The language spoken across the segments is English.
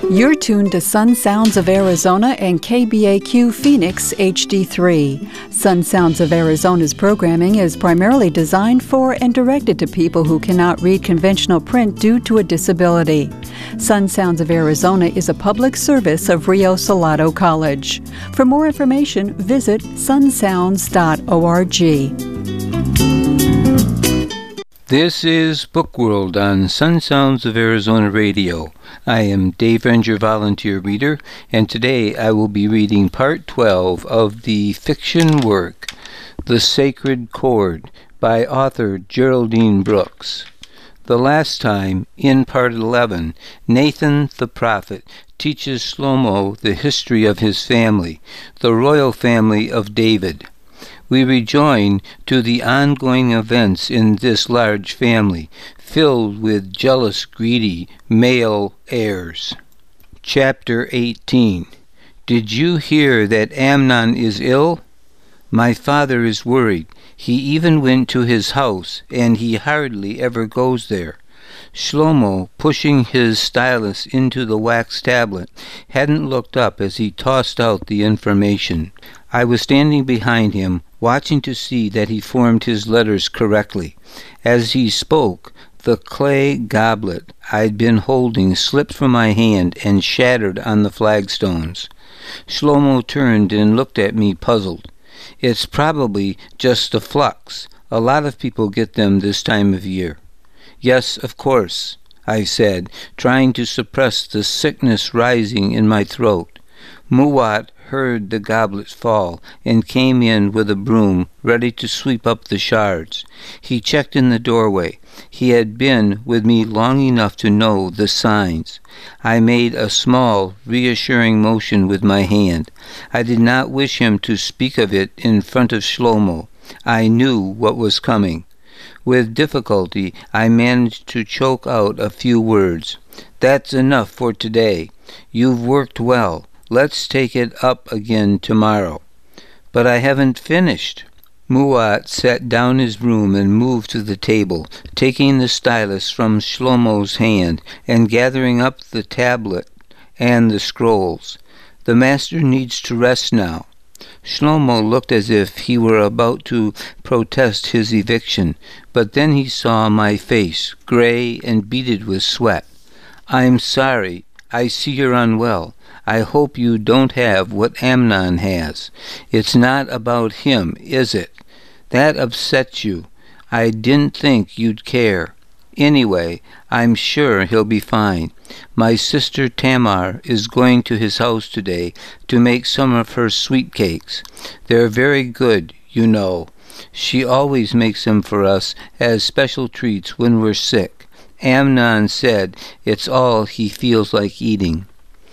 You're tuned to Sun Sounds of Arizona and KBAQ Phoenix HD3. Sun Sounds of Arizona's programming is primarily designed for and directed to people who cannot read conventional print due to a disability. Sun Sounds of Arizona is a public service of Rio Salado College. For more information, visit sunsounds.org. This is Bookworld on Sun Sounds of Arizona Radio. I am Dave Ranger, volunteer reader, and today I will be reading Part 12 of the fiction work, The Sacred Chord, by author Geraldine Brooks. The last time, in Part 11, Nathan the prophet teaches Shlomo the history of his family, the royal family of David. We rejoin to the ongoing events in this large family, filled with jealous, greedy male heirs. Chapter 18. Did you hear that Amnon is ill? My father is worried. He even went to his house, and he hardly ever goes there. Shlomo, pushing his stylus into the wax tablet, hadn't looked up as he tossed out the information. I was standing behind him, watching to see that he formed his letters correctly. As he spoke, the clay goblet I'd been holding slipped from my hand and shattered on the flagstones. Shlomo turned and looked at me puzzled. It's probably just a flux. A lot of people get them this time of year. Yes, of course, I said, trying to suppress the sickness rising in my throat. Muwat heard the goblet fall and came in with a broom, ready to sweep up the shards. He checked in the doorway. He had been with me long enough to know the signs. I made a small, reassuring motion with my hand. I did not wish him to speak of it in front of Shlomo. I knew what was coming. With difficulty, I managed to choke out a few words. That's enough for today. You've worked well. Let's take it up again tomorrow. But I haven't finished. Muwat set down his broom and moved to the table, taking the stylus from Shlomo's hand and gathering up the tablet and the scrolls. The master needs to rest now. Shlomo looked as if he were about to protest his eviction, but then he saw my face, gray and beaded with sweat. I'm sorry. I see you're unwell. I hope you don't have what Amnon has. It's not about him, is it? That upsets you. I didn't think you'd care. Anyway, I'm sure he'll be fine. My sister Tamar is going to his house today to make some of her sweet cakes. They're very good, you know. She always makes them for us as special treats when we're sick. Amnon said it's all he feels like eating.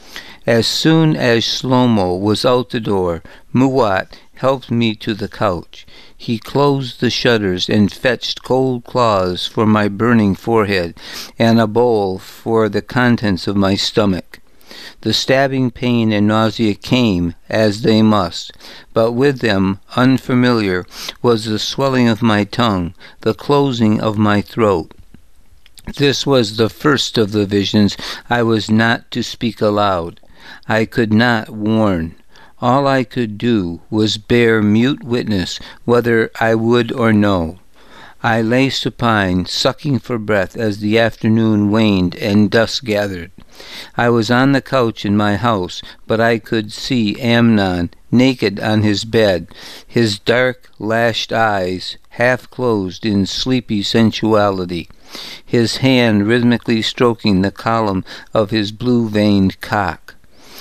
As soon as Shlomo was out the door, Muwat helped me to the couch. He closed the shutters and fetched cold cloths for my burning forehead and a bowl for the contents of my stomach. The stabbing pain and nausea came, as they must, but with them, unfamiliar, was the swelling of my tongue, the closing of my throat. This was the first of the visions I was not to speak aloud. I could not warn. All I could do was bear mute witness whether I would or no. I lay supine, sucking for breath as the afternoon waned and dusk gathered. I was on the couch in my house, but I could see Amnon naked on his bed, his dark, lashed eyes half closed in sleepy sensuality, his hand rhythmically stroking the column of his blue-veined cock.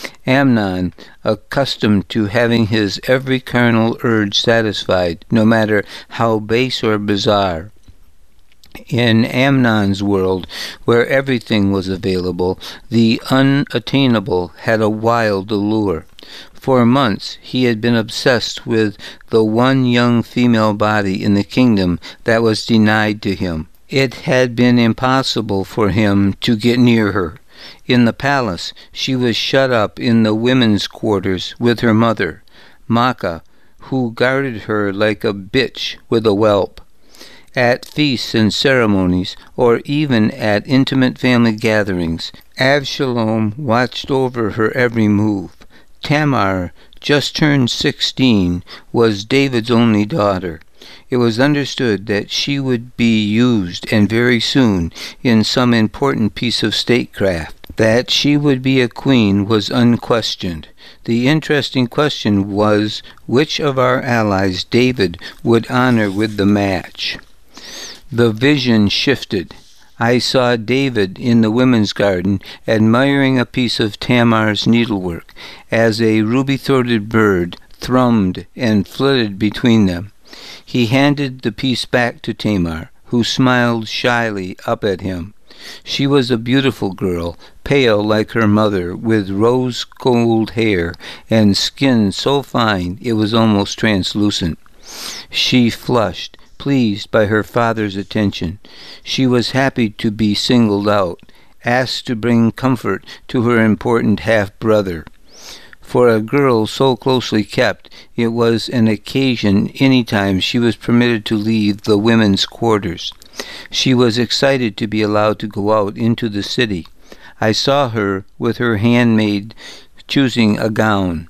Amnon, accustomed to having his every carnal urge satisfied, no matter how base or bizarre. In Amnon's world, where everything was available, the unattainable had a wild allure. For months he had been obsessed with the one young female body in the kingdom that was denied to him. It had been impossible for him to get near her. In the palace, she was shut up in the women's quarters with her mother, Makkah, who guarded her like a bitch with a whelp. At feasts and ceremonies, or even at intimate family gatherings, Avshalom watched over her every move. Tamar, just turned 16, was David's only daughter. It was understood that she would be used, and very soon, in some important piece of statecraft. That she would be a queen was unquestioned. The interesting question was which of our allies David would honor with the match. The vision shifted. I saw David in the women's garden admiring a piece of Tamar's needlework as a ruby-throated bird thrummed and flitted between them. He handed the piece back to Tamar, who smiled shyly up at him. She was a beautiful girl, pale like her mother, with rose-gold hair and skin so fine it was almost translucent. She flushed, pleased by her father's attention. She was happy to be singled out, asked to bring comfort to her important half-brother. For a girl so closely kept, it was an occasion any time she was permitted to leave the women's quarters. She was excited to be allowed to go out into the city. I saw her with her handmaid choosing a gown.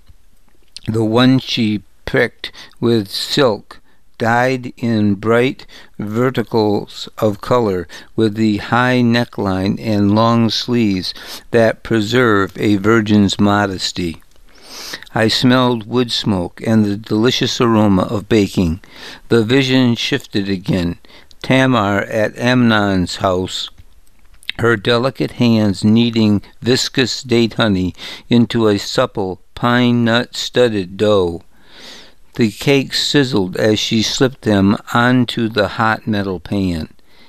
The one she pricked with silk, dyed in bright verticals of color, with the high neckline and long sleeves that preserve a virgin's modesty. I smelled wood smoke and the delicious aroma of baking. The vision shifted again. Tamar at Amnon's house, her delicate hands kneading viscous date honey into a supple pine nut studded dough. The cakes sizzled as she slipped them onto the hot metal pan.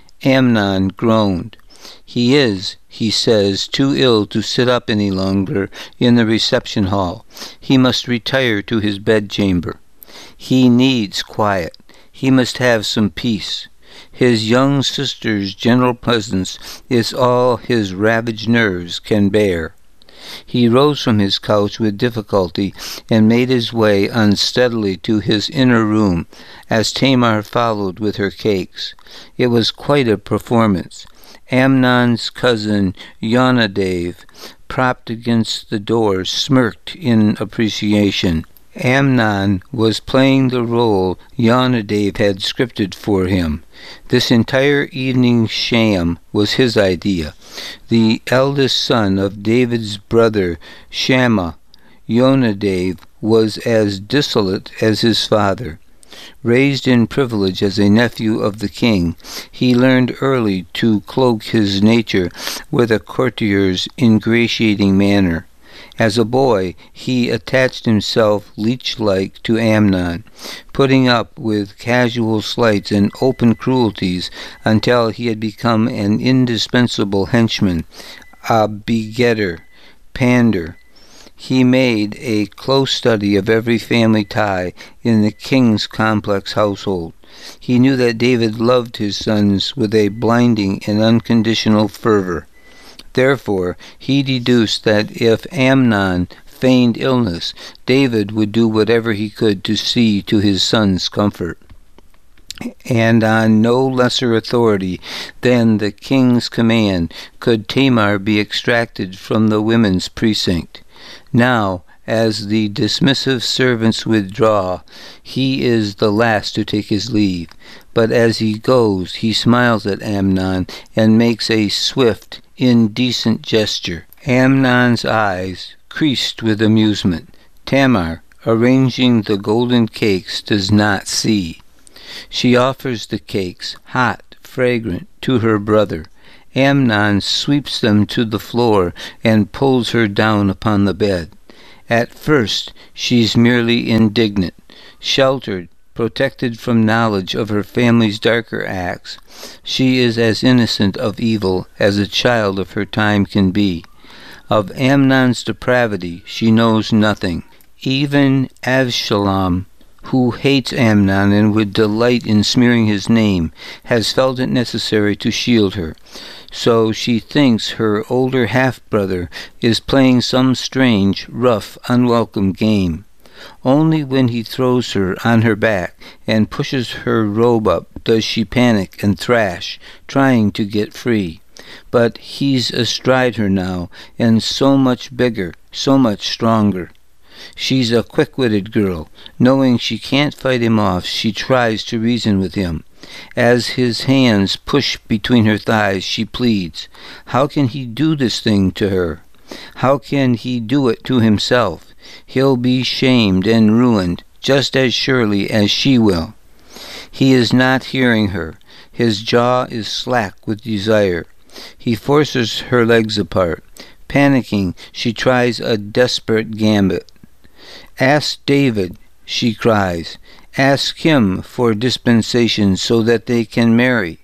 Amnon groaned. He is, he says, too ill to sit up any longer in the reception hall. He must retire to his bedchamber. He needs quiet. He must have some peace. His young sister's gentle presence is all his ravaged nerves can bear. He rose from his couch with difficulty and made his way unsteadily to his inner room, as Tamar followed with her cakes. It was quite a performance. Amnon's cousin Yonadav, propped against the door, smirked in appreciation. Amnon was playing the role Yonadav had scripted for him. This entire evening sham was his idea. The eldest son of David's brother Shammah, Yonadav was as dissolute as his father. Raised in privilege as a nephew of the king, he learned early to cloak his nature with a courtier's ingratiating manner. As a boy, he attached himself leech-like to Amnon, putting up with casual slights and open cruelties until he had become an indispensable henchman, a begetter, pander. He made a close study of every family tie in the king's complex household. He knew that David loved his sons with a blinding and unconditional fervor. Therefore, he deduced that if Amnon feigned illness, David would do whatever he could to see to his son's comfort. And on no lesser authority than the king's command could Tamar be extracted from the women's precinct. Now, as the dismissive servants withdraw, he is the last to take his leave. But as he goes, he smiles at Amnon and makes a swift, indecent gesture. Amnon's eyes creased with amusement. Tamar, arranging the golden cakes, does not see. She offers the cakes, hot, fragrant, to her brother. Amnon sweeps them to the floor and pulls her down upon the bed. At first, she's merely indignant, sheltered, protected from knowledge of her family's darker acts. She is as innocent of evil as a child of her time can be. Of Amnon's depravity she knows nothing. Even Avshalom, who hates Amnon and would delight in smearing his name, has felt it necessary to shield her. So she thinks her older half-brother is playing some strange, rough, unwelcome game. Only when he throws her on her back and pushes her robe up does she panic and thrash, trying to get free. but he's astride her now, and so much bigger, so much stronger. She's a quick-witted girl. Knowing she can't fight him off, she tries to reason with him. As his hands push between her thighs, she pleads. How can he do this thing to her? How can he do it to himself? He'll be shamed and ruined just as surely as she will. He is not hearing her. His jaw is slack with desire. He forces her legs apart. Panicking, she tries a desperate gambit. Ask David, she cries. Ask him for dispensation so that they can marry.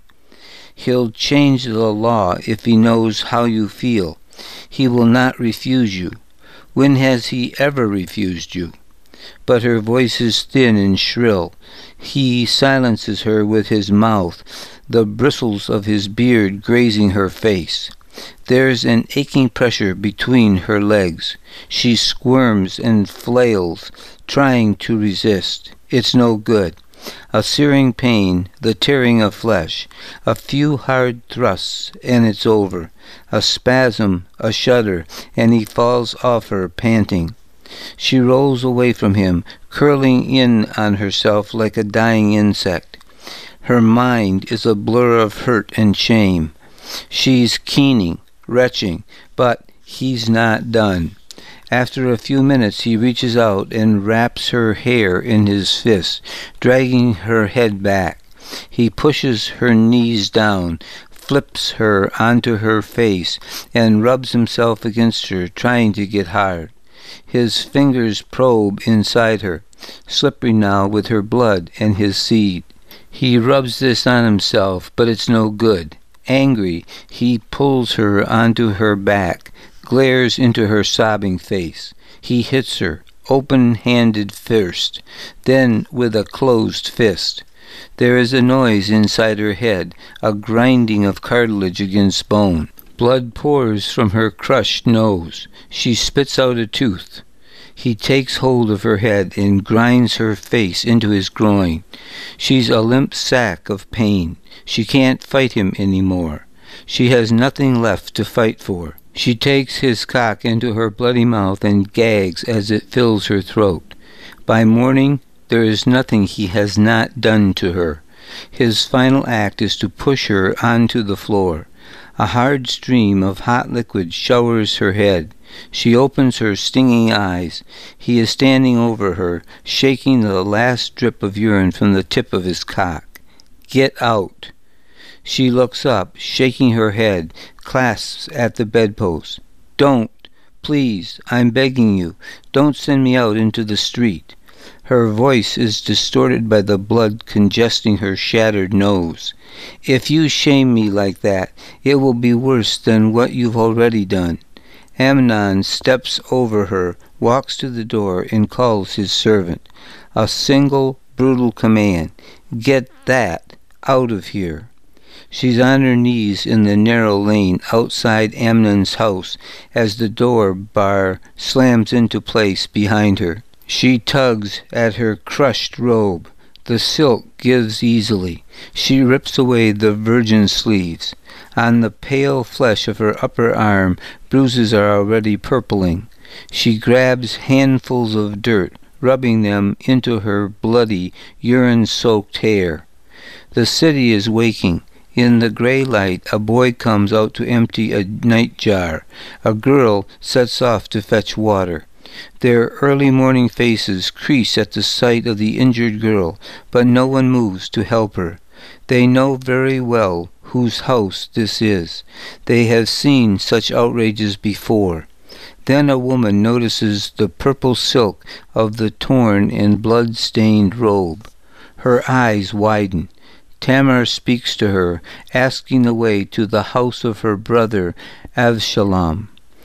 He'll change the law if he knows how you feel. He will not refuse you. When has he ever refused you? But her voice is thin and shrill. He silences her with his mouth, the bristles of his beard grazing her face. There's an aching pressure between her legs. She squirms and flails, trying to resist. It's no good. A searing pain, the tearing of flesh. A few hard thrusts, and it's over. A spasm, a shudder, and he falls off her, panting. She rolls away from him, curling in on herself like a dying insect. Her mind is a blur of hurt and shame. She's keening, retching, but he's not done. After a few minutes he reaches out and wraps her hair in his fist, dragging her head back. He pushes her knees down, flips her onto her face, and rubs himself against her, trying to get hard. His fingers probe inside her, slippery now with her blood and his seed. He rubs this on himself, but it's no good. Angry, he pulls her onto her back, glares into her sobbing face. He hits her, open-handed first, then with a closed fist. There is a noise inside her head, a grinding of cartilage against bone. Blood pours from her crushed nose. She spits out a tooth. He takes hold of her head and grinds her face into his groin. She's a limp sack of pain. She can't fight him any more. She has nothing left to fight for. She takes his cock into her bloody mouth and gags as it fills her throat. By morning, there is nothing he has not done to her. His final act is to push her onto the floor. A hard stream of hot liquid showers her head. She opens her stinging eyes. He is standing over her, shaking the last drip of urine from the tip of his cock. Get out. She looks up, shaking her head, clasps at the bedpost. Don't. Please, I'm begging you. Don't send me out into the street. Her voice is distorted by the blood congesting her shattered nose. If you shame me like that, it will be worse than what you've already done. Amnon steps over her, walks to the door, and calls his servant. A single, brutal command. Get that out of here. She's on her knees in the narrow lane outside Amnon's house as the door bar slams into place behind her. She tugs at her crushed robe. The silk gives easily. She rips away the virgin sleeves. On the pale flesh of her upper arm, bruises are already purpling. She grabs handfuls of dirt, rubbing them into her bloody, urine-soaked hair. The city is waking. In the gray light, a boy comes out to empty a night jar. A girl sets off to fetch water. Their early morning faces crease at the sight of the injured girl, but no one moves to help her. They know very well whose house this is. They have seen such outrages before. Then a woman notices the purple silk of the torn and blood-stained robe. Her eyes widen. Tamar speaks to her, asking the way to the house of her brother Avshalom.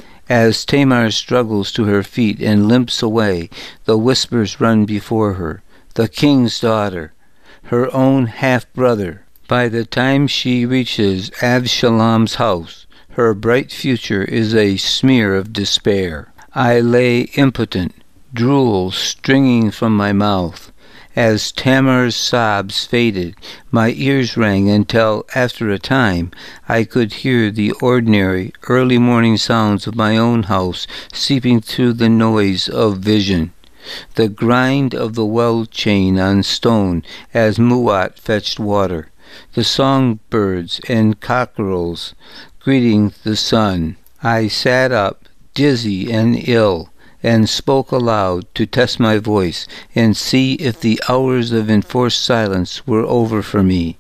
As Tamar struggles to her feet and limps away, the whispers run before her. The king's daughter, her own half-brother. By the time she reaches Avshalom's house, her bright future is a smear of despair. I lay impotent, drool stringing from my mouth. As Tamar's sobs faded, my ears rang until, after a time, I could hear the ordinary early morning sounds of my own house seeping through the noise of vision. The grind of the well chain on stone as Muat fetched water, the songbirds and cockerels greeting the sun. I sat up, dizzy and ill, and spoke aloud to test my voice and see if the hours of enforced silence were over for me.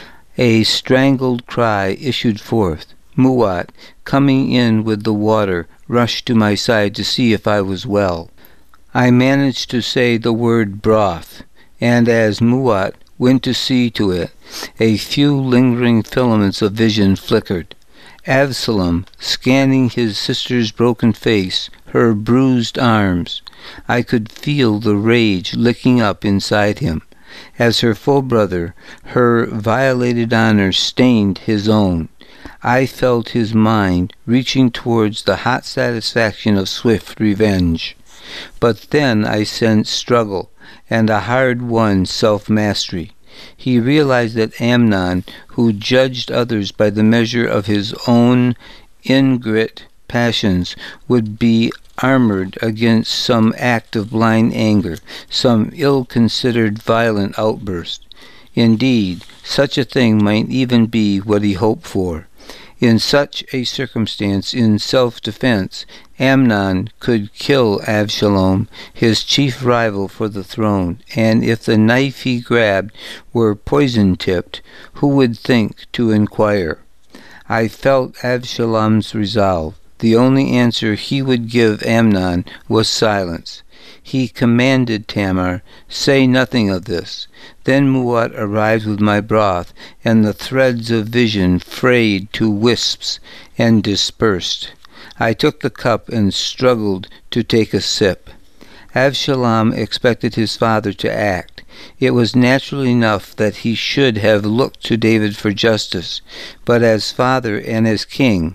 A strangled cry issued forth. Muat, coming in with the water, rushed to my side to see if I was well. I managed to say the word broth, and as Muat went to see to it, a few lingering filaments of vision flickered. Avsalom, scanning his sister's broken face, her bruised arms. I could feel the rage licking up inside him. As her full brother, her violated honor stained his own. I felt his mind reaching towards the hot satisfaction of swift revenge. But then I sensed struggle and a hard-won self-mastery. He realized that Amnon, who judged others by the measure of his own ingrate passions, would be armored against some act of blind anger, some ill-considered violent outburst. Indeed, such a thing might even be what he hoped for. In such a circumstance, in self-defense, Amnon could kill Avshalom, his chief rival for the throne, and if the knife he grabbed were poison-tipped, who would think to inquire? I felt Avshalom's resolve. The only answer he would give Amnon was silence. He commanded Tamar, "Say nothing of this." Then Muat arrived with my broth, and the threads of vision frayed to wisps and dispersed. I took the cup and struggled to take a sip. Avshalom expected his father to act. It was natural enough that he should have looked to David for justice, but as father and as king.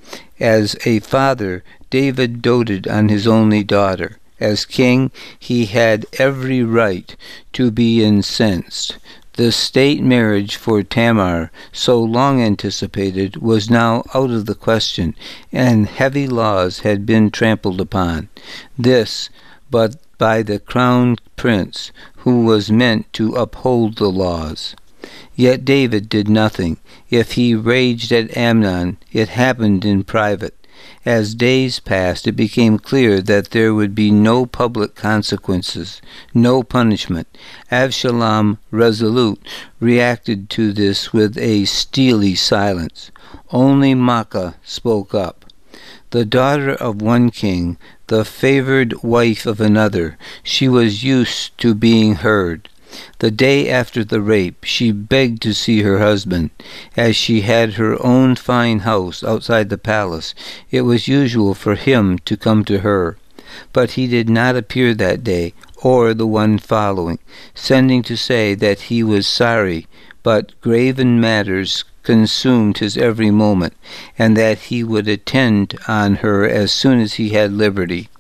As a father, David doted on his only daughter. As king, he had every right to be incensed. The state marriage for Tamar, so long anticipated, was now out of the question, and heavy laws had been trampled upon. This, but by the crowned prince, who was meant to uphold the laws. Yet David did nothing. If he raged at Amnon, it happened in private. As days passed, it became clear that there would be no public consequences, no punishment. Avshalom, resolute, reacted to this with a steely silence. Only Maacah spoke up. The daughter of one king, the favored wife of another, she was used to being heard. The day after the rape, she begged to see her husband. As she had her own fine house outside the palace, it was usual for him to come to her. But he did not appear that day, or the one following, sending to say that he was sorry, but graven matters consumed his every moment, and that he would attend on her as soon as he had liberty.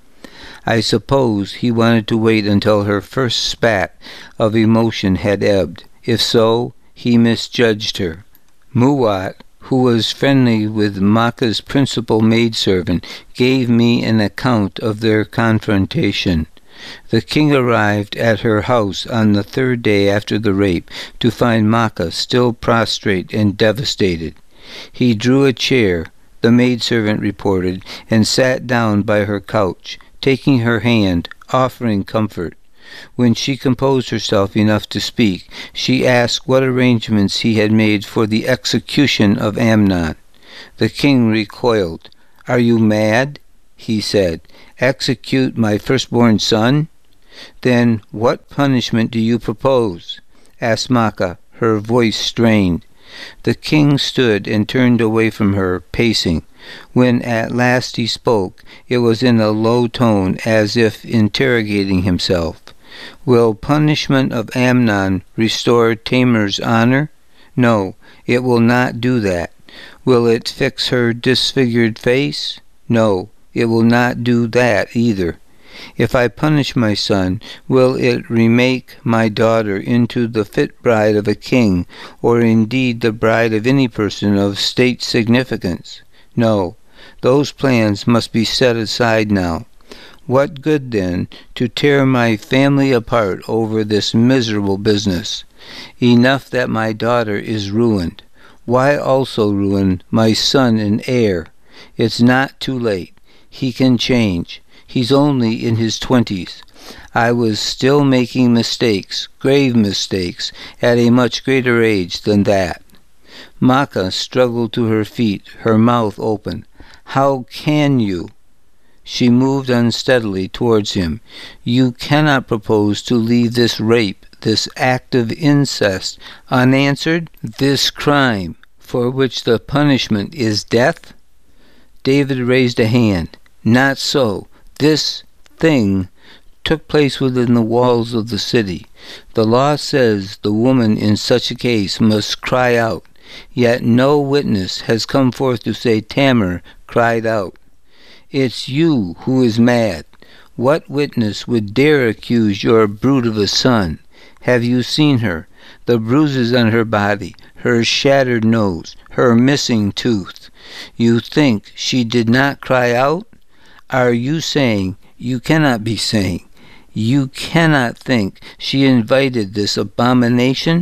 I suppose he wanted to wait until her first spat of emotion had ebbed. If so, he misjudged her. Muat, who was friendly with Maacah's principal maidservant, gave me an account of their confrontation. The king arrived at her house on the third day after the rape to find Maacah still prostrate and devastated. He drew a chair, the maidservant reported, and sat down by her couch, taking her hand, offering comfort. When she composed herself enough to speak, she asked what arrangements he had made for the execution of Amnon. The king recoiled. "Are you mad?" he said. "Execute my firstborn son? Then what punishment do you propose?" asked Maacah, her voice strained. The king stood and turned away from her, pacing. When at last he spoke, it was in a low tone, as if interrogating himself. "Will punishment of Amnon restore Tamar's honor? No, it will not do that. Will it fix her disfigured face? No, it will not do that either. If I punish my son, will it remake my daughter into the fit bride of a king, or indeed the bride of any person of state significance? No, those plans must be set aside now. What good, then, to tear my family apart over this miserable business? Enough that my daughter is ruined. Why also ruin my son and heir? It's not too late. He can change. He's only in his 20s. I was still making mistakes, grave mistakes, at a much greater age than that. Maacah struggled to her feet, her mouth open. How can you? She moved unsteadily towards him. You cannot propose to leave this rape, this act of incest, unanswered? This crime, for which the punishment is death? David raised a hand. Not so. This thing took place within the walls of the city. The law says the woman in such a case must cry out. Yet no witness has come forth to say Tamar cried out. It's you who is mad. What witness would dare accuse your brute of a son? Have you seen her? The bruises on her body, her shattered nose, her missing tooth. You think she did not cry out? Are you saying, you cannot be saying, you cannot think she invited this abomination?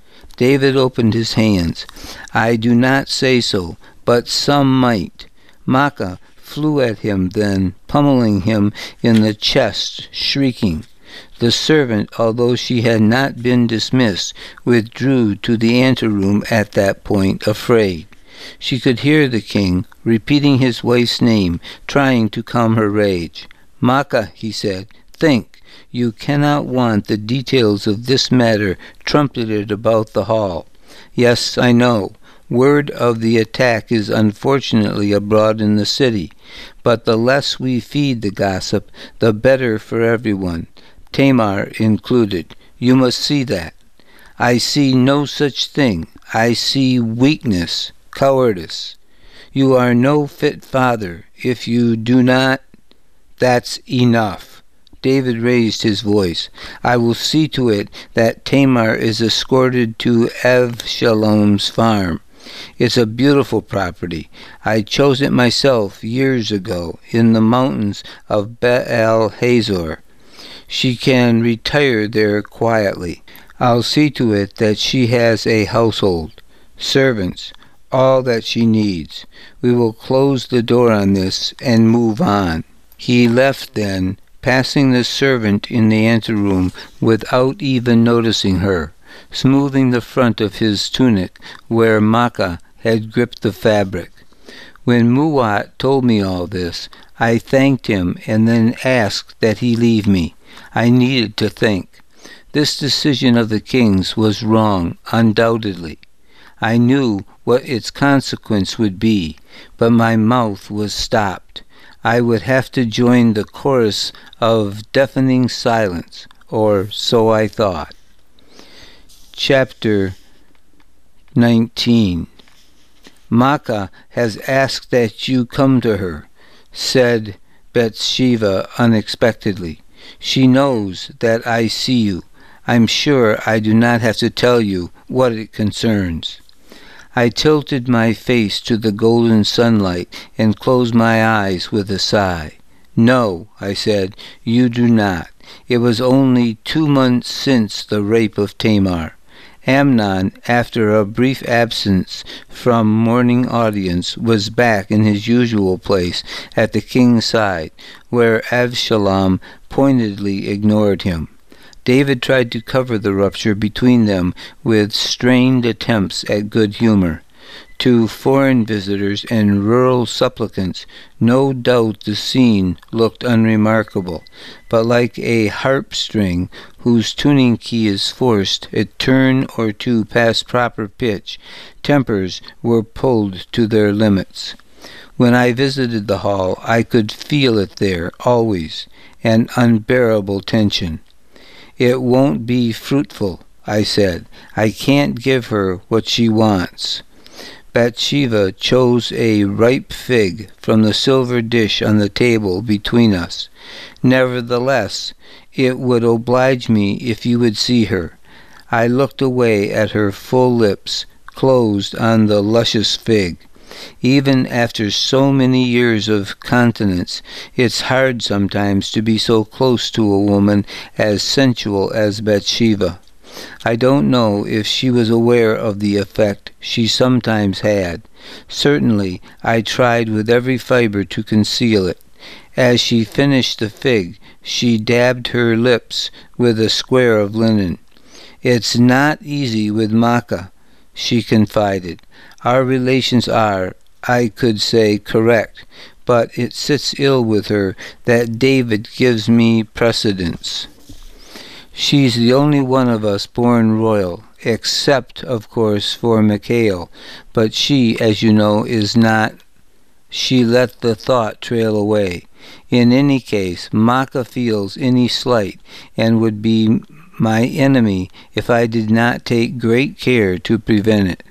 David opened his hands. I do not say so, but some might. Maacah flew at him then, pummeling him in the chest, shrieking. The servant, although she had not been dismissed, withdrew to the anteroom at that point, afraid. She could hear the king repeating his wife's name, trying to calm her rage. Maacah, he said, think. You cannot want the details of this matter trumpeted about the hall. Yes, I know. Word of the attack is unfortunately abroad in the city, but the less we feed the gossip, the better for everyone, Tamar included. You must see that. I see no such thing. I see weakness, cowardice. You are no fit father if you do not. That's enough. David raised his voice. I will see to it that Tamar is escorted to Avshalom's farm. It's a beautiful property. I chose it myself years ago in the mountains of Baal Hazor. She can retire there quietly. I'll see to it that she has a household, servants, all that she needs. We will close the door on this and move on. He left then, passing the servant in the anteroom without even noticing her, smoothing the front of his tunic where Maacah had gripped the fabric. When Muat told me all this, I thanked him and then asked that he leave me. I needed to think. This decision of the king's was wrong, undoubtedly. I knew what its consequence would be, but my mouth was stopped. I would have to join the chorus of deafening silence, or so I thought. Chapter 19. Maacah has asked that you come to her, said Bathsheba unexpectedly. She knows that I see you. I'm sure I do not have to tell you what it concerns. I tilted my face to the golden sunlight and closed my eyes with a sigh. No, I said, you do not. It was only 2 months since the rape of Tamar. Amnon, after a brief absence from morning audience, was back in his usual place at the king's side, where Avshalom pointedly ignored him. David tried to cover the rupture between them with strained attempts at good humor. To foreign visitors and rural supplicants, no doubt the scene looked unremarkable, but like a harp string whose tuning key is forced a turn or two past proper pitch, tempers were pulled to their limits. When I visited the hall, I could feel it there, always, an unbearable tension. It won't be fruitful, I said. I can't give her what she wants. Bathsheba chose a ripe fig from the silver dish on the table between us. Nevertheless, it would oblige me if you would see her. I looked away at her full lips, closed on the luscious fig. Even after so many years of continence, it's hard sometimes to be so close to a woman as sensual as Bathsheba. I don't know if she was aware of the effect she sometimes had. Certainly, I tried with every fiber to conceal it. As she finished the fig, she dabbed her lips with a square of linen. "It's not easy with Maacah," she confided. "Our relations are, I could say, correct, but it sits ill with her that David gives me precedence. She's the only one of us born royal, except, of course, for Michael, but she, as you know, is not." She let the thought trail away. "In any case, Maacah feels any slight, and would be my enemy if I did not take great care to prevent it."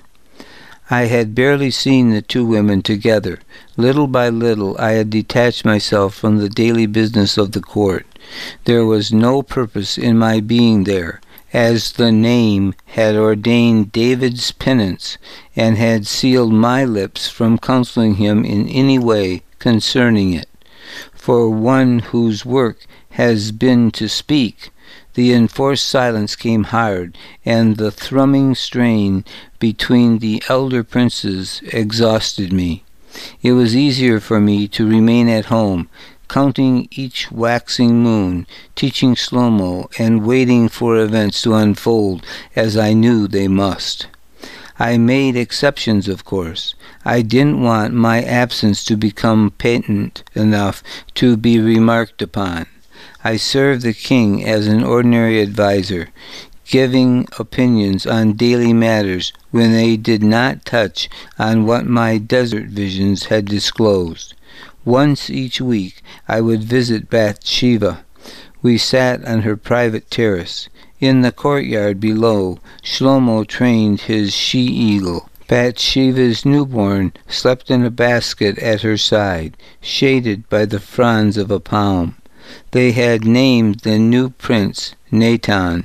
I had barely seen the two women together. Little by little I had detached myself from the daily business of the court. There was no purpose in my being there, as the name had ordained David's penance, and had sealed my lips from counseling him in any way concerning it. For one whose work has been to speak, the enforced silence came hard, and the thrumming strain between the elder princes exhausted me. It was easier for me to remain at home, counting each waxing moon, teaching Shlomo, and waiting for events to unfold as I knew they must. I made exceptions, of course. I didn't want my absence to become patent enough to be remarked upon. I served the king as an ordinary adviser, giving opinions on daily matters when they did not touch on what my desert visions had disclosed. Once each week I would visit Bathsheba. We sat on her private terrace. In the courtyard below, Shlomo trained his she-eagle. Bathsheba's newborn slept in a basket at her side, shaded by the fronds of a palm. They had named the new prince Natan.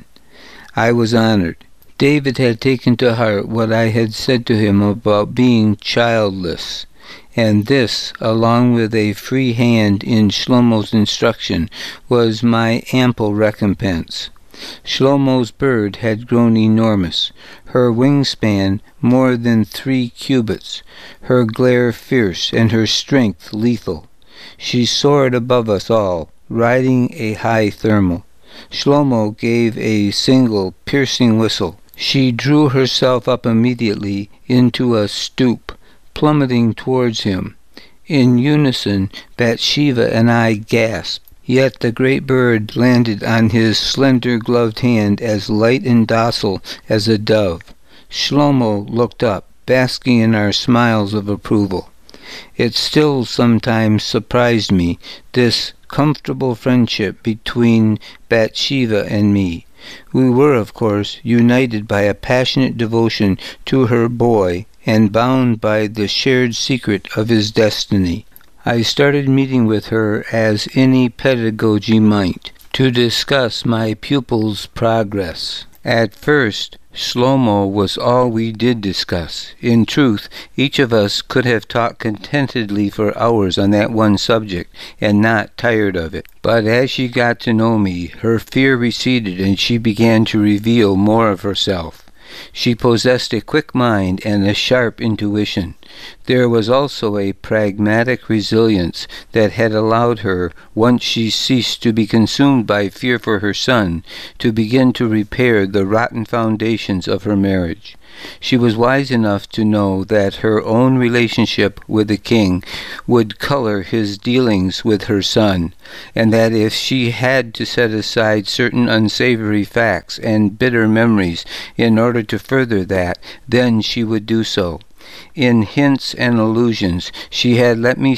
I was honored. David had taken to heart what I had said to him about being childless, and this, along with a free hand in Shlomo's instruction, was my ample recompense. Shlomo's bird had grown enormous, her wingspan more than 3 cubits, her glare fierce, and her strength lethal. She soared above us all, riding a high thermal. Shlomo gave a single piercing whistle. She drew herself up immediately into a stoop, plummeting towards him. In unison, Bathsheba and I gasped. Yet the great bird landed on his slender gloved hand as light and docile as a dove. Shlomo looked up, basking in our smiles of approval. It still sometimes surprised me, this comfortable friendship between Bathsheba and me. We were, of course, united by a passionate devotion to her boy and bound by the shared secret of his destiny. I started meeting with her as any pedagogy might, to discuss my pupil's progress. At first, Shlomo was all we did discuss. In truth, each of us could have talked contentedly for hours on that one subject, and not tired of it. But as she got to know me, her fear receded, and she began to reveal more of herself. She possessed a quick mind and a sharp intuition. There was also a pragmatic resilience that had allowed her, once she ceased to be consumed by fear for her son, to begin to repair the rotten foundations of her marriage. She was wise enough to know that her own relationship with the king would color his dealings with her son, and that if she had to set aside certain unsavory facts and bitter memories in order to further that, then she would do so. In hints and allusions, she had let me